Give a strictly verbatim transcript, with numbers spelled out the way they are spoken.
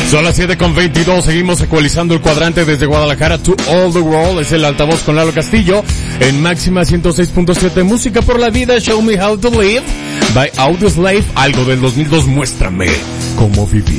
Son las siete con veintidós, seguimos ecualizando el cuadrante desde Guadalajara to all the world. Es el altavoz con Lalo Castillo en máxima ciento seis punto siete. Música por la vida, Show Me How to Live by Audioslave. Algo del dos mil dos, muéstrame cómo vivir.